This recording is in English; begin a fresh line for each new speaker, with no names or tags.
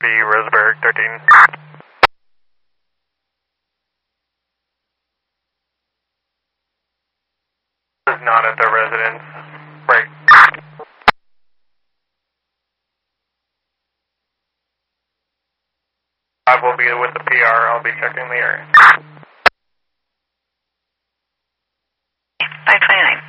Roseburg 13. Is not at the residence. Right. I will be with the PR. I'll be checking the area.
529.